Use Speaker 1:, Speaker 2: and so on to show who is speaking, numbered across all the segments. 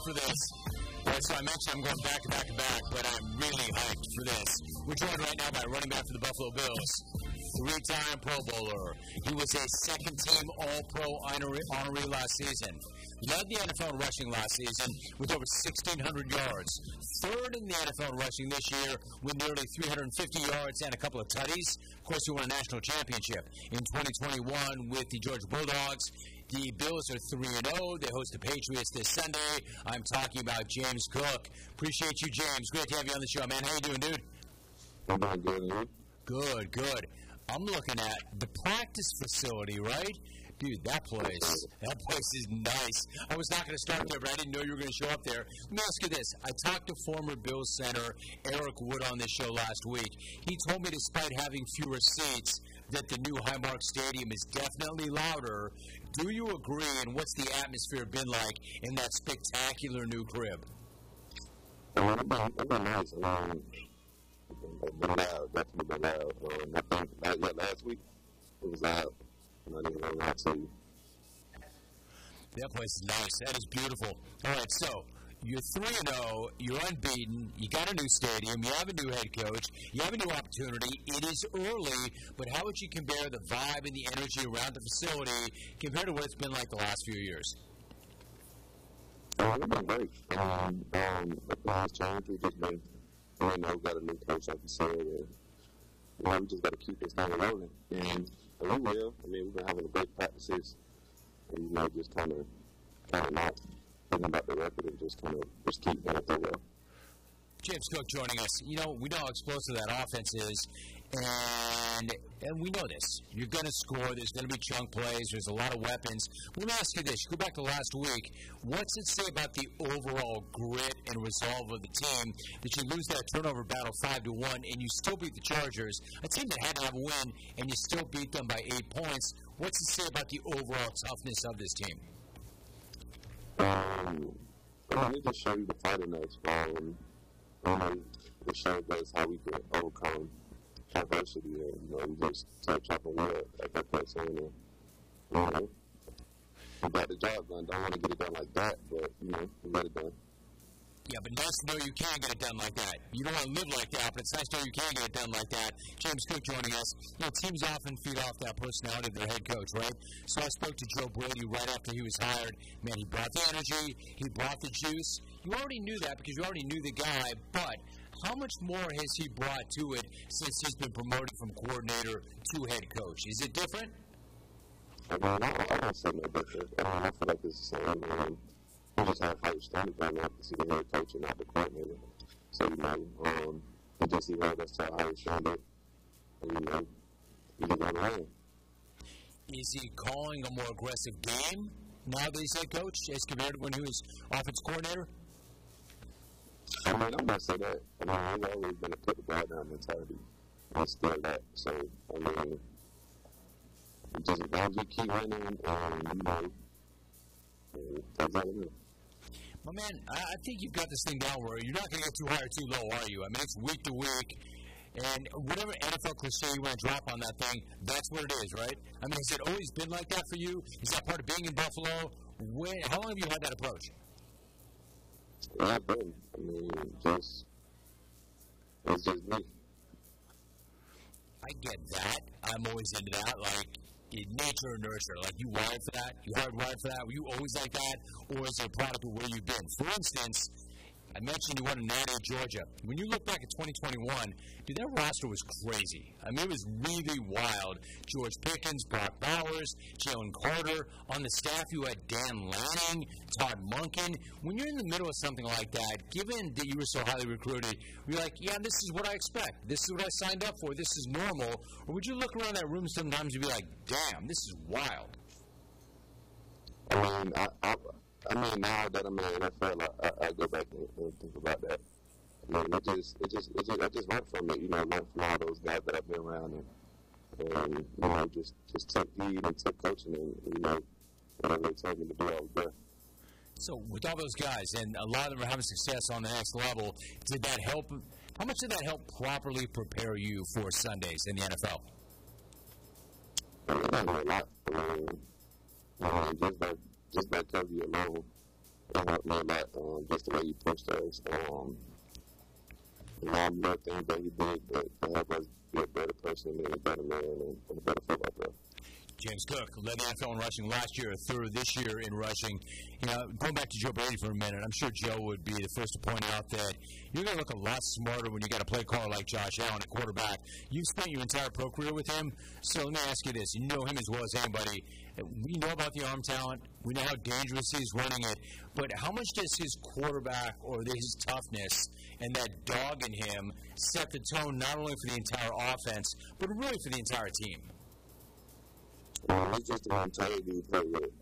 Speaker 1: For this. So I mentioned I'm going back to back to back, but I'm really hyped for this. We're joined right now by running back for the Buffalo Bills, three-time Pro Bowler. He was a second-team All-Pro honoree last season. Led the NFL in rushing last season with over 1,600 yards. Third in the NFL in rushing this year with nearly 350 yards and a couple of tutties. Of course, he won a national championship in 2021 with the Georgia Bulldogs. The Bills are 3-0. They host the Patriots this Sunday. I'm talking about James Cook. Appreciate you, James. Great to have you on the show, man. How you doing, dude?
Speaker 2: I'm doing good, man.
Speaker 1: Good. I'm looking at the practice facility, right? Dude, that place is nice. I was not going to start there, but I didn't know you were going to show up there. Let me ask you this. I talked to former Bills center Eric Wood on this show last week. He told me despite having fewer seats, that the new Highmark Stadium is definitely louder. Do you agree, and what's the atmosphere been like in that spectacular new crib?
Speaker 2: It's been nice. It's been loud, definitely been loud. I think last week it was loud. I'm not even going to lie to you.
Speaker 1: That place is nice. That is beautiful. All right, so you're 3-0, you're unbeaten, you got a new stadium, you have a new head coach, you have a new opportunity. It is early, but how would you compare the vibe and the energy around the facility compared to what it's been like the last few years?
Speaker 2: It's been great. The plans changed. We just been, got a new coach, like you said. We just got to keep this thing rolling. And we will. We've been having great practices, and just kind of not thinking about the record and just keep going through well.
Speaker 1: James Cook joining us. We know how explosive that offense is, and we know this. You're going to score. There's going to be chunk plays. There's a lot of weapons. Let me ask you this. Go back to last week. What's it say about the overall grit and resolve of the team that you lose that turnover battle 5-1 and you still beat the Chargers, a team that had to have a win, and you still beat them by 8 points? What's it say about the overall toughness of this team?
Speaker 2: It just show you the fighting us. It shows us how we can overcome adversity. We just start chopping wood at that point. We got the job done. Don't want to get it done like that, but we got it done.
Speaker 1: Yeah, but nice to know you can get it done like that. You don't want to live like that, but it's nice to know you can get it done like that. James Cook joining us. Teams often feed off that personality of their head coach, right? So I spoke to Joe Brady right after he was hired. Man, he brought the energy. He brought the juice. You already knew that because you already knew the guy, but how much more has he brought to it since he's been promoted from coordinator to head coach? Is it different?
Speaker 2: I don't say no different. I feel like it's the same. We just have higher standards right now to see the head coach and not the coordinator. So, he just evolved us to a higher standard. And, he did that right.
Speaker 1: Is he calling a more aggressive game now that he's head coach as compared to when he was offense coordinator?
Speaker 2: I'm not going to say that. I've always been a put the guy down mentality. I'm still that. So, just as long as we keep running, that's all it is.
Speaker 1: My man, I think you've got this thing down where you're not going to get too high or too low, are you? It's week to week. And whatever NFL cliche you want to drop on that thing, that's what it is, right? Has it always been like that for you? Is that part of being in Buffalo? How long have you had that approach?
Speaker 2: I've been. It's just me.
Speaker 1: I get that. I'm always into that. Nature or nurture. You wired for that? You hardwired for that? Were you always like that? Or is it a product of where you've been? For instance, I mentioned you won a natty at Georgia. When you look back at 2021, dude, that roster was crazy. It was really wild. George Pickens, Brock Bowers, Jalen Carter. On the staff, you had Dan Lanning, Todd Monken. When you're in the middle of something like that, given that you were so highly recruited, you're like, yeah, this is what I expect. This is what I signed up for. This is normal. Or would you look around that room sometimes and be like, damn, this is wild?
Speaker 2: Now that I'm in the NFL, I go back and think about that. I just learned from it. Learned from all those guys that I've been around, and just took heed and took coaching, and whatever they told me to do, I was there.
Speaker 1: So with all those guys, and a lot of them are having success on the next level, did that help? How much did that help properly prepare you for Sundays in the NFL?
Speaker 2: A lot. Just by Covey alone, It helped me a lot, just the way you pushed us. And all the other things that he did to help us be a better person and a better man and a better football player.
Speaker 1: James Cook led the NFL in rushing last year, third this year in rushing. You know, going back to Joe Brady for a minute, I'm sure Joe would be the first to point out that you're going to look a lot smarter when you got a play caller like Josh Allen at quarterback. You've spent your entire pro career with him, so let me ask you this. You know him as well as anybody. We know about the arm talent. We know how dangerous he's running it. But how much does his quarterback or his toughness and that dog in him set the tone not only for the entire offense, but really for the entire team?
Speaker 2: It's just the mentality you play with.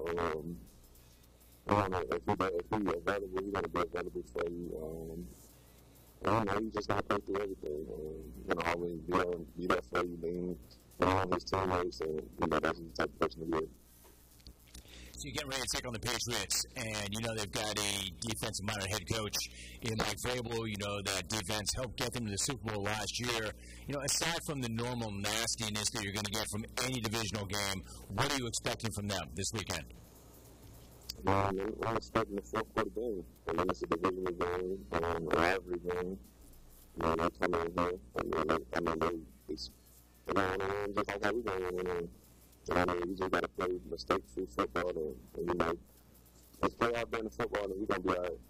Speaker 2: I don't know, if he's available, he's going to be available for you. I don't know, he's just going to play through everything. He's going to always be there for you, lean on his teammates, and that's the type of person he is.
Speaker 1: So you're getting ready to take on the Patriots, and you know they've got a defensive-minded head coach in Mike Vrabel. You know that defense helped get them to the Super Bowl last year. You know, aside from the normal nastiness that you're going to get from any divisional game, what are you expecting from them this weekend?
Speaker 2: I'm expecting the fourth quarter game. I mean, it's a divisional game, a rivalry game. They're coming in here. They're going to win just like how we're going to win. We just got to play mistake-free football, and let's play out there in the football, and we're going to be all right.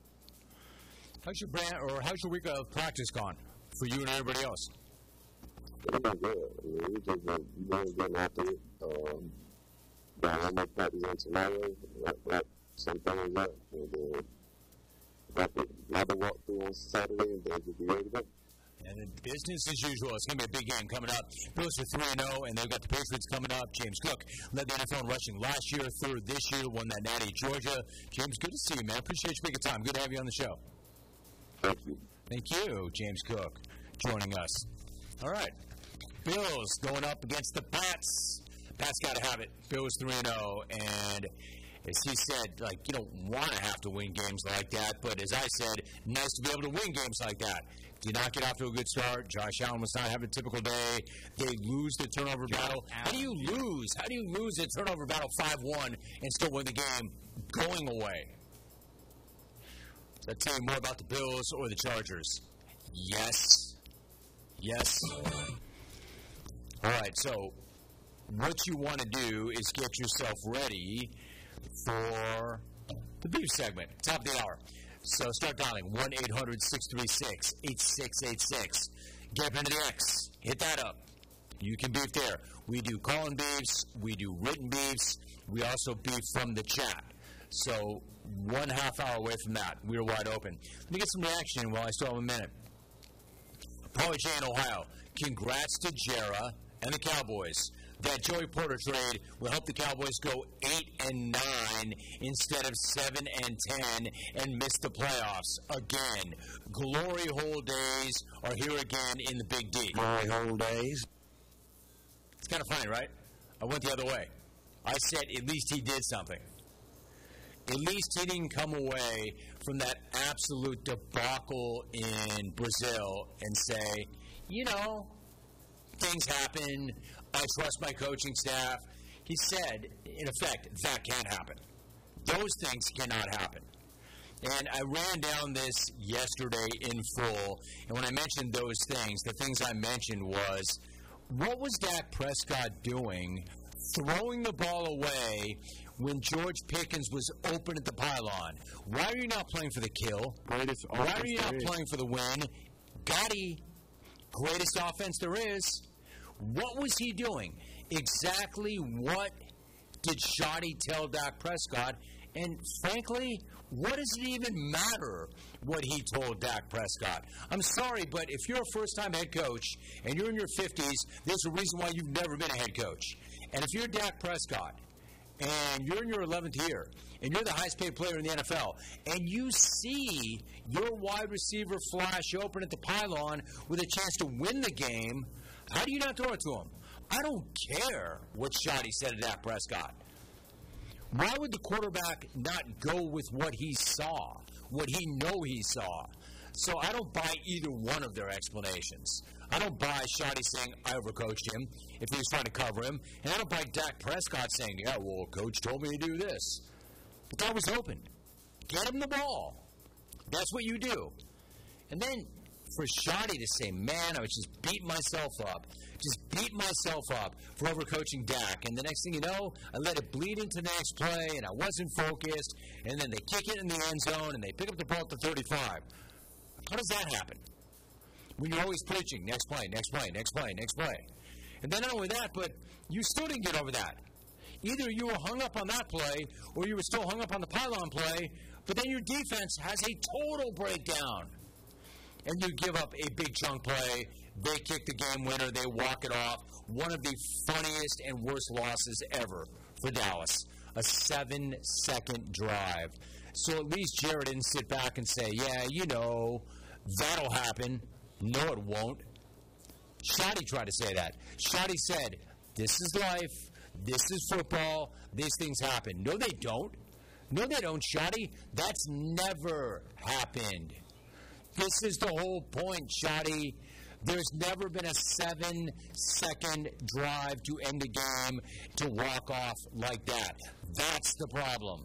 Speaker 1: How's your week of practice gone for you and everybody else?
Speaker 2: It's been good. I mean, we just been getting after it. Got one more practice on tomorrow, wrap some things up, and then another walkthrough on Saturday, and then we'll be ready to go.
Speaker 1: And then business as usual. It's going to be a big game coming up. Bills are 3-0, and they've got the Patriots coming up. James Cook led the NFL in rushing last year, third this year, won that natty Georgia. James, good to see you, man. Appreciate you making time. Good to have you on the show.
Speaker 2: Thank you.
Speaker 1: Thank you, James Cook, joining us. All right. Bills going up against the Pats. Pats got to have it. Bills 3-0, and as he said, like, you don't want to have to win games like that, but as I said, nice to be able to win games like that. Did not get off to a good start. Josh Allen was not having a typical day. They lose the turnover battle. How do you lose? How do you lose a turnover battle 5-1 and still win the game going away? Does that tell you more about the Bills or the Chargers? Yes. Yes. All right, so what you want to do is get yourself ready for the beef segment, top of the hour. So start dialing 1-800-636-8686. Get up into the X. Hit that up. You can beef there. We do call-in beefs. We do written beefs. We also beef from the chat. So 1/2 hour away from that. We're wide open. Let me get some reaction while I still have a minute. Paulie J in Ohio. Congrats to Jera and the Cowboys. That Joey Porter trade will help the Cowboys go 8-9 instead of 7-10 and miss the playoffs again. Glory hole days are here again in the Big D.
Speaker 3: Glory hole days.
Speaker 1: It's kind of funny, right? I went the other way. I said at least he did something. At least he didn't come away from that absolute debacle in Brazil and say, you know, things happen. I trust my coaching staff. He said, in effect, that can't happen. Those things cannot happen. And I ran down this yesterday in full, and when I mentioned those things, the things I mentioned was, what was Dak Prescott doing throwing the ball away when George Pickens was open at the pylon? Why are you not playing for the kill? Why are you not playing for the win? Gotti, greatest offense there is. What was he doing? Exactly what did Shoddy tell Dak Prescott? And frankly, what does it even matter what he told Dak Prescott? I'm sorry, but if you're a first-time head coach and you're in your 50s, there's a reason why you've never been a head coach. And if you're Dak Prescott and you're in your 11th year and you're the highest-paid player in the NFL and you see your wide receiver flash open at the pylon with a chance to win the game, how do you not throw it to him? I don't care what Shoddy said to Dak Prescott. Why would the quarterback not go with what he saw, what he know he saw? So I don't buy either one of their explanations. I don't buy Shoddy saying, I overcoached him if he was trying to cover him. And I don't buy Dak Prescott saying, yeah, well, coach told me to do this. The guy was open. Get him the ball. That's what you do. And then for Shoddy to say, man, I was just beating myself up for overcoaching Dak. And the next thing you know, I let it bleed into the next play, and I wasn't focused. And then they kick it in the end zone, and they pick up the ball at the 35. How does that happen? When you're always preaching, next play, next play, next play, next play. And then not only that, but you still didn't get over that. Either you were hung up on that play, or you were still hung up on the pylon play, but then your defense has a total breakdown. And you give up a big chunk play. They kick the game winner. They walk it off. One of the funniest and worst losses ever for Dallas. A 7-second drive. So at least Jared didn't sit back and say, yeah, you know, that'll happen. No, it won't. Shoddy tried to say that. Shoddy said, this is life. This is football. These things happen. No, they don't. No, they don't, Shoddy. That's never happened. This is the whole point, Shoddy. There's never been a 7-second drive to end the game to walk off like that. That's the problem.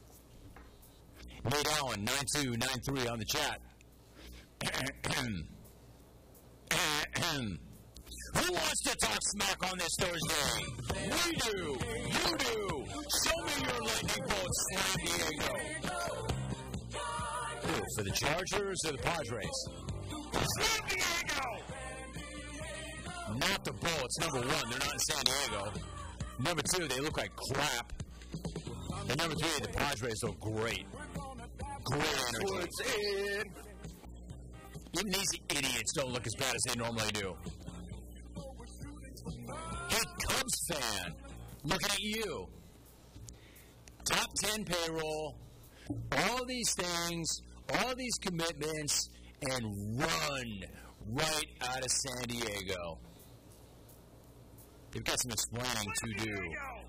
Speaker 1: Nate Allen, 9293 on the chat. Who wants to talk smack on this Thursday? We do. You do. Show me your lightning bolt, San Diego. Ooh, for the Chargers or the Padres? San Diego! Not the Bolts. Number one, they're not in San Diego. Number two, they look like crap. And number three, the Padres look great. Great energy. Even these idiots don't look as bad as they normally do. Hey, Cubs fan, looking at you. Top 10 payroll, all these things, all these commitments, and run right out of San Diego. They've got some explaining to do.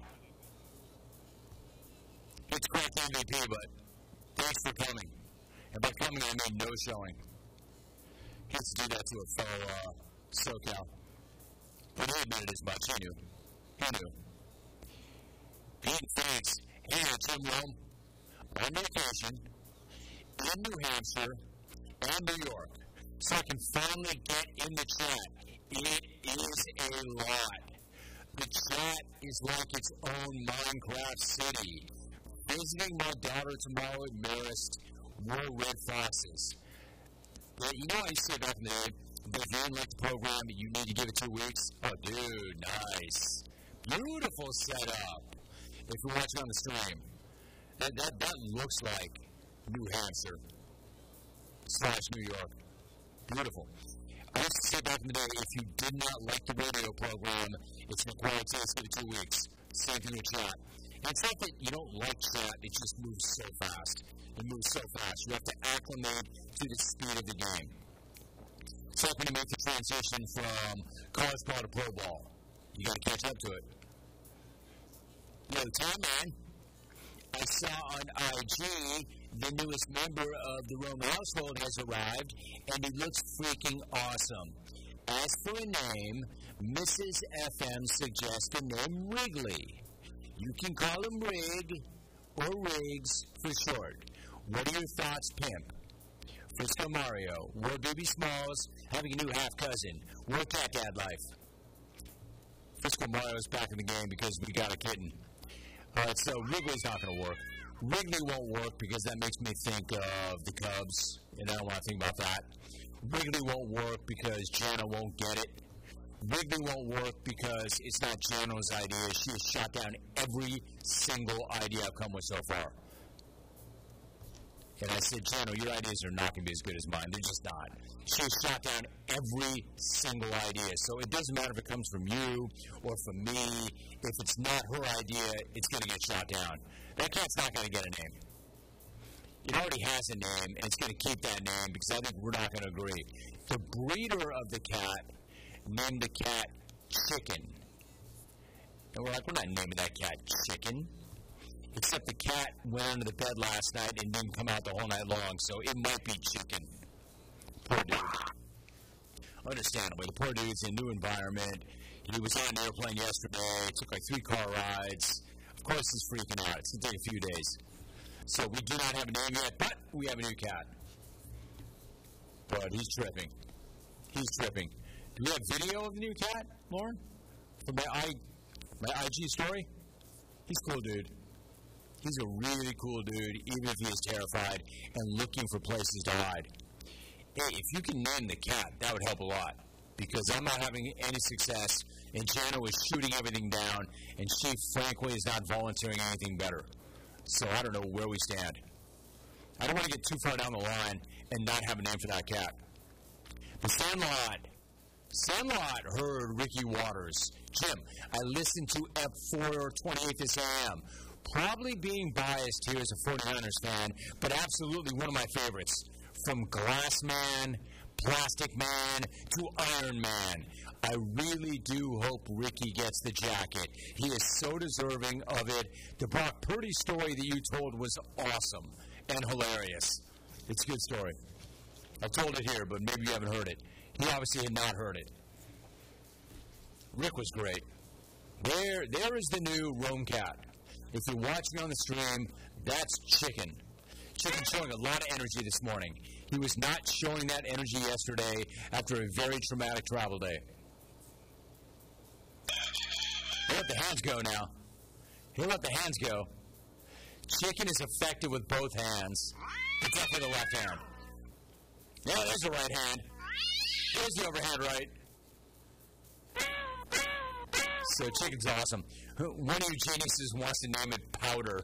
Speaker 1: It's cracked MVP, but thanks for coming. And by coming, I mean no showing. He has to do that to a fellow SoCal. But he admitted as much. He knew. He in Phoenix. Hey, Tim Rome, on vacation in New Hampshire and New York. So I can finally get in the chat. It is a lot. The chat is like its own Minecraft city. Visiting my daughter tomorrow at Marist. More red foxes. Yeah, you know I used to say back in the day, if you didn't like the program, you need to give it 2 weeks. Oh, dude, nice. Beautiful setup. If you're watching on the stream, that looks like New Hampshire / New York. Beautiful. I used to say back in the day, if you did not like the radio program, it's an acquired taste, give it 2 weeks. Same thing with chat. And it's not that you don't like chat, it just moves so fast. It moves so fast. You have to acclimate to the speed of the game. It's like when you make the transition from college ball to pro ball. You got to catch up to it. Yo, Tom, man, I saw on IG the newest member of the Rome household has arrived, and he looks freaking awesome. As for a name, Mrs. FM suggests the name Wrigley. You can call him Rig or Riggs for short. What are your thoughts, Pimp? Frisco Mario, War Baby Smalls, having a new half-cousin. War Cat Dad life. Frisco Mario's back in the game because we got a kitten. Alright, so Wrigley's not going to work. Wrigley won't work because that makes me think of the Cubs, and I don't want to think about that. Wrigley won't work because Jana won't get it. Wrigley won't work because it's not Jano's idea. She has shot down every single idea I've come with so far. And I said, Jano, your ideas are not going to be as good as mine. They're just not. She has shot down every single idea. So it doesn't matter if it comes from you or from me. If it's not her idea, it's going to get shot down. That cat's not going to get a name. It already has a name, and it's going to keep that name because I think we're not going to agree. The breeder of the cat named the cat Chicken. And we're like, we're not naming that cat Chicken. Except the cat went under the bed last night and didn't come out the whole night long, so it might be Chicken. Poor dude. Understandably, the poor dude's in a new environment. He was on an airplane yesterday, took like 3 car rides. Of course he's freaking out. It's going to take a few days. So we do not have a name yet, but we have a new cat. But he's tripping. He's tripping. Do we have video of the new cat, Lauren? From my IG story? He's a cool dude. He's a really cool dude, even if he is terrified and looking for places to hide. Hey, if you can name the cat, that would help a lot. Because I'm not having any success, and Jana is shooting everything down, and she, frankly, is not volunteering anything better. So I don't know where we stand. I don't want to get too far down the line and not have a name for that cat. The Sandlot. Sandlot heard Ricky Waters. Jim, I listened to F428 this AM. Probably being biased here as a 49ers fan, but absolutely one of my favorites. From Glass Man, Plastic Man, to Iron Man. I really do hope Ricky gets the jacket. He is so deserving of it. The Brock Purdy story that you told was awesome and hilarious. It's a good story. I told it here, but maybe you haven't heard it. He obviously had not heard it. Rick was great. There is the new Rome Cat. If you're watching on the stream, that's Chicken. Chicken showing a lot of energy this morning. He was not showing that energy yesterday after a very traumatic travel day. He'll let the hands go now. He'll let the hands go. Chicken is effective with both hands. It's definitely the left hand. Yeah, there's the right hand. There's the overhand right. So Chicken's awesome. One of you geniuses wants to name it Powder.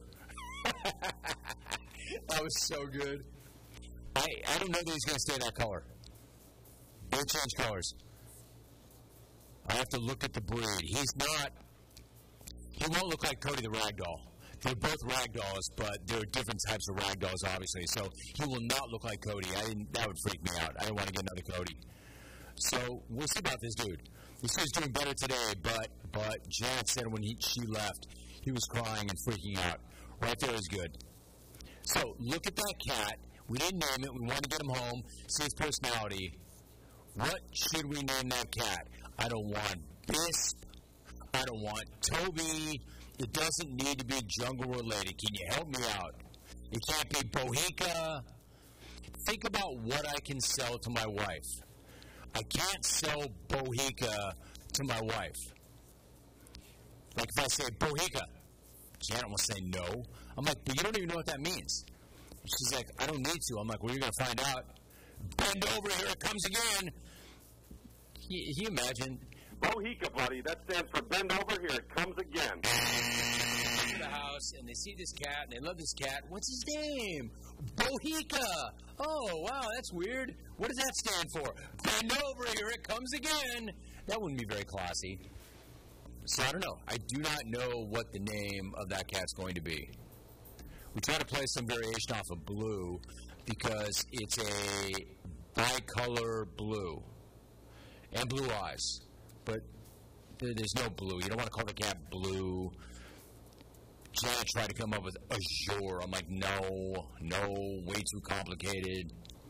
Speaker 1: That was so good. I don't know that he's going to stay that color. He'll change colors. I have to look at the breed. He won't look like Cody the Ragdoll. They're both ragdolls, but there are different types of ragdolls, obviously. So he will not look like Cody. That would freak me out. I don't want to get another Cody. So we'll see about this dude. This dude's doing better today, but Janet said when she left, he was crying and freaking out. Right there is good. So look at that cat. We didn't name it. We wanted to get him home, see his personality. What should we name that cat? I don't want Bisp. I don't want Toby. It doesn't need to be jungle related. Can you help me out? It can't be Bohica. Think about what I can sell to my wife. I can't sell Bohica to my wife. Like if I say Bohica, Janet will say no. I'm like, but you don't even know what that means. She's like, I don't need to. I'm like, well, you're going to find out. Bend over, here it comes again. Can you imagine?
Speaker 2: Bohica, buddy. That stands for bend over, here it comes again.
Speaker 1: To the house, and they see this cat, and they love this cat. What's his name? Bohica. Oh, wow, that's weird. What does that stand for? Bend over, here it comes again. That wouldn't be very classy. So I don't know. I do not know what the name of that cat's going to be. We try to play some variation off of blue because it's a bicolor blue and blue eyes. But there's no blue. You don't want to call the cat blue. Janet tried to come up with azure. I'm like, no, way too complicated.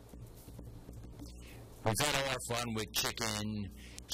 Speaker 1: We've had all our fun with chicken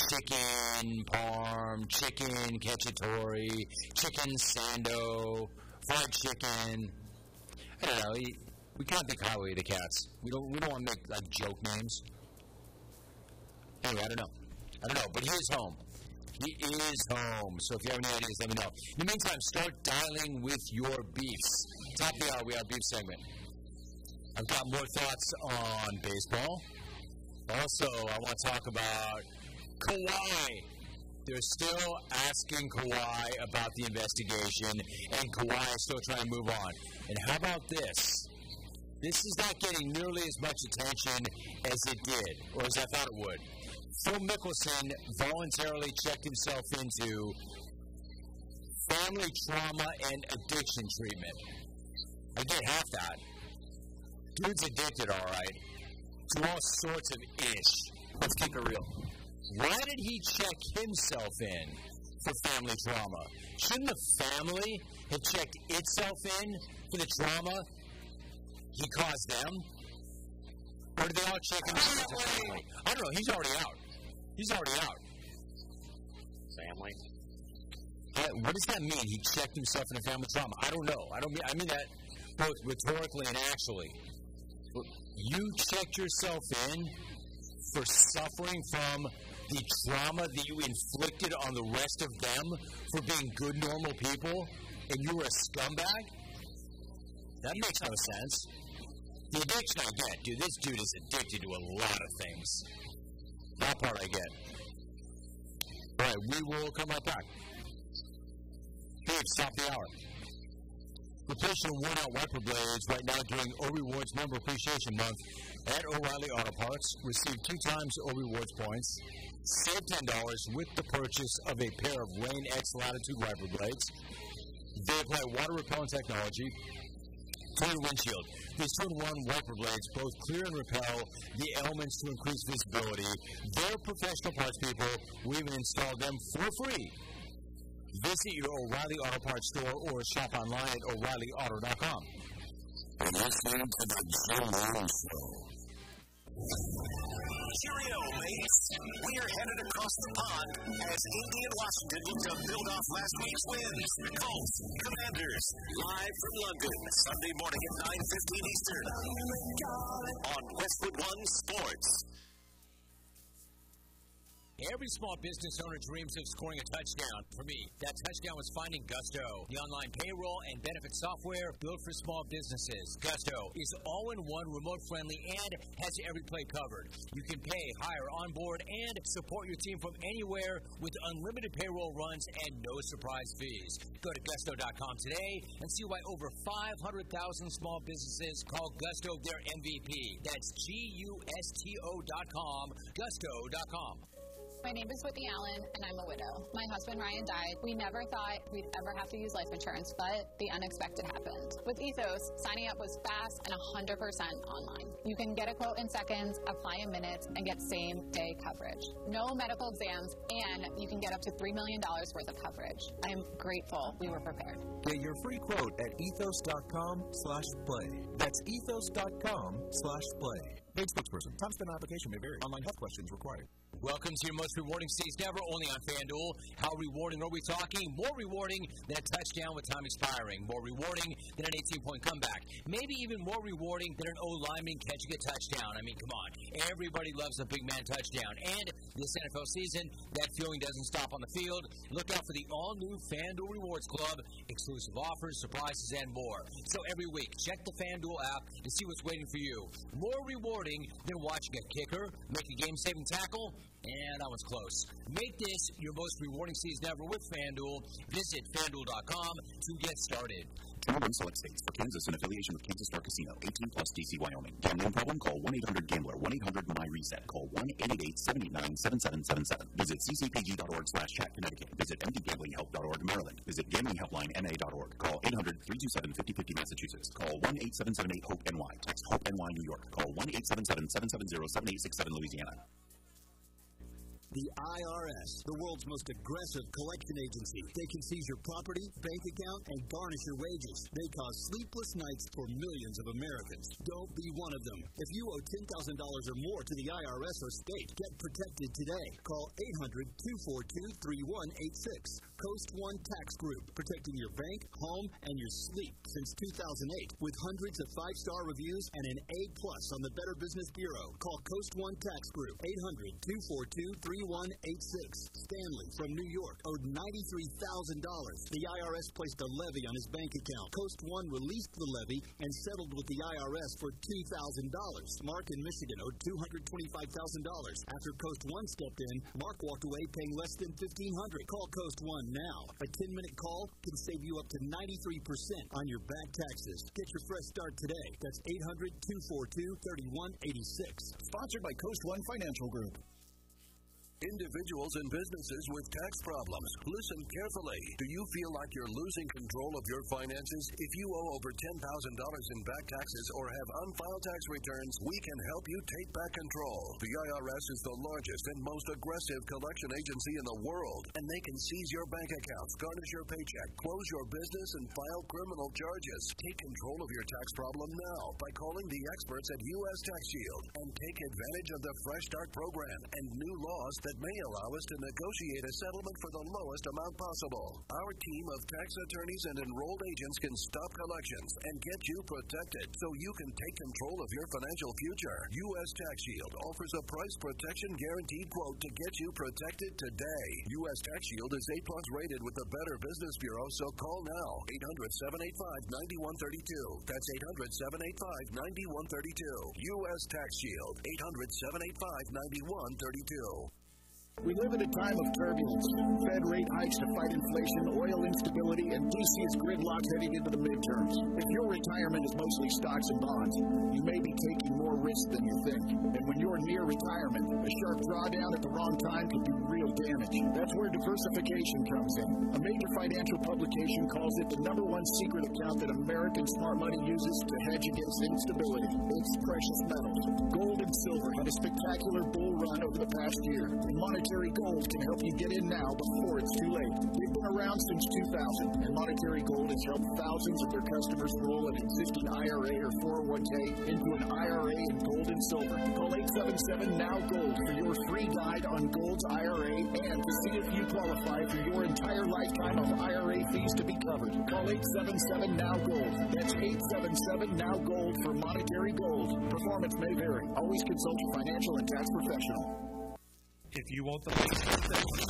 Speaker 1: parm, chicken cacciatore, chicken sando, fried chicken. I don't know. We can't think highly of the cats. We don't want to make like joke names. Anyway, I don't know. But he is home. He is home. So if you have any ideas, let me know. In the meantime, start dialing with your beefs. Top of the hour, we have a beef segment. I've got more thoughts on baseball. Also, I want to talk about Kawhi. They're still asking Kawhi about the investigation, and Kawhi is still trying to move on. And how about this? This is not getting nearly as much attention as it did, or as I thought it would. Phil Mickelson voluntarily checked himself into family trauma and addiction treatment. I get half that. Dude's addicted, all right, to all sorts of ish. Let's keep it real. Why did he check himself in for family trauma? Shouldn't the family have checked itself in for the trauma he caused them? Or did they all check in as a family? I don't know. He's already out.
Speaker 2: Family.
Speaker 1: What does that mean? He checked himself in a family trauma. I don't know. I mean that both rhetorically and actually. You checked yourself in for suffering from the trauma that you inflicted on the rest of them for being good, normal people, and you were a scumbag? That makes no sense. The addiction I get, dude, this dude is addicted to a lot of things. That part I get. All right, we will come right back. Dave, stop the hour. Replacing worn-out wiper blades right now during O-Rewards Member Appreciation Month at O'Reilly Auto Parts. Receive 2 times O-Rewards points. Save $10 with the purchase of a pair of Rain X Latitude wiper blades. They apply water repellent technology to your windshield. These 2-in-1 wiper blades both clear and repel the elements to increase visibility. They're professional parts people. We even install them for free. Visit your O'Reilly Auto Parts store or shop online at O'ReillyAuto.com.
Speaker 3: And listening to the Jim Rome Show.
Speaker 4: Cheerio, mates. We're headed across the pond as Indy and Washington look to build off last week's wins. Colts, Commanders, live from London, Sunday morning at 9:15 Eastern on Westwood One Sports.
Speaker 1: Every small business owner dreams of scoring a touchdown. For me, that touchdown was finding Gusto, the online payroll and benefit software built for small businesses. Gusto is all-in-one, remote-friendly, and has every play covered. You can pay, hire, onboard, and support your team from anywhere with unlimited payroll runs and no surprise fees. Go to Gusto.com today and see why over 500,000 small businesses call Gusto their MVP. That's Gusto.com, Gusto.com.
Speaker 5: My name is Whitney Allen, and I'm a widow. My husband, Ryan, died. We never thought we'd ever have to use life insurance, but the unexpected happened. With Ethos, signing up was fast and 100% online. You can get a quote in seconds, apply in minutes, and get same-day coverage. No medical exams, and you can get up to $3 million worth of coverage. I'm grateful we were prepared.
Speaker 6: Get your free quote at ethos.com/play. That's ethos.com/play. Paid spokesperson. Time spent on application may vary. Online health questions required.
Speaker 1: Welcome to your most rewarding season ever, only on FanDuel. How rewarding are we talking? More rewarding than a touchdown with time expiring. More rewarding than an 18-point comeback. Maybe even more rewarding than an O-lineman catching a touchdown. I mean, come on. Everybody loves a big man touchdown. And this NFL season, that feeling doesn't stop on the field. Look out for the all-new FanDuel Rewards Club. Exclusive offers, surprises, and more. So every week, check the FanDuel app to see what's waiting for you. More rewarding than watching a kicker make a game-saving tackle. And that one's close. Make this your most rewarding season ever with FanDuel. Visit FanDuel.com to get started.
Speaker 7: 21 select states. For Kansas, in affiliation with Kansas Star Casino. 18 plus DC, Wyoming. Gambling problem? Call 1-800-GAMBLER. 1-800-MY-RESET. Call 1-888-789-7777. Visit ccpg.org/chat, Connecticut. Visit mdgamblinghelp.org, Maryland. Visit gamblinghelplinema.org. Call 800-327-5050, Massachusetts. Call 1-8778-HOPE-NY. Text HOPE-NY, New York. Call 1-877-770-7867, Louisiana.
Speaker 8: The IRS, the world's most aggressive collection agency. They can seize your property, bank account, and garnish your wages. They cause sleepless nights for millions of Americans. Don't be one of them. If you owe $10,000 or more to the IRS or state, get protected today. Call 800-242-3186. Coast One Tax Group, protecting your bank, home, and your sleep since 2008. With hundreds of 5-star reviews and an A+ on the Better Business Bureau. Call Coast One Tax Group, 800-242-3186. Stanley from New York owed $93,000. The IRS placed a levy on his bank account. Coast One released the levy and settled with the IRS for $2,000. Mark in Michigan owed $225,000. After Coast One stepped in, Mark walked away paying less than $1,500. Call Coast One now. A 10-minute call can save you up to 93% on your back taxes. Get your fresh start today. That's 800-242-3186.
Speaker 6: Sponsored by Coast One Financial Group.
Speaker 3: Individuals and businesses with tax problems, listen carefully. Do you feel like you're losing control of your finances? If you owe over $10,000 in back taxes or have unfiled tax returns, we can help you take back control. The IRS is the largest and most aggressive collection agency in the world, and they can seize your bank accounts, garnish your paycheck, close your business, and file criminal charges. Take control of your tax problem now by calling the experts at U.S. Tax Shield and take advantage of the Fresh Start program and new laws that that may allow us to negotiate a settlement for the lowest amount possible. Our team of tax attorneys and enrolled agents can stop collections and get you protected so you can take control of your financial future. U.S. Tax Shield offers a price protection guaranteed quote to get you protected today. U.S. Tax Shield is A+ rated with the Better Business Bureau, so call now. 800-785-9132. That's 800-785-9132. U.S. Tax Shield. 800-785-9132.
Speaker 9: We live in a time of turbulence. Fed rate hikes to fight inflation, oil instability, and DC's gridlock heading into the midterms. If your retirement is mostly stocks and bonds, you may be taking more risk than you think. And when you're near retirement, a sharp drawdown at the wrong time can do real damage. That's where diversification comes in. A major financial publication calls it the #1 secret account that American smart money uses to hedge against instability. It's precious metals. Gold and silver had a spectacular bull run over the past year. And Monetary Gold can help you get in now before it's too late. They've been around since 2000, and Monetary Gold has helped thousands of their customers roll an existing IRA or 401k into an IRA in gold and silver. Call 877-NOW-GOLD for your free guide on Gold's IRA and to see if you qualify for your entire lifetime of IRA fees to be covered. Call 877-NOW-GOLD. That's 877-NOW-GOLD for Monetary Gold. Performance may vary. Always consult your financial and tax professional.
Speaker 6: If you want the latest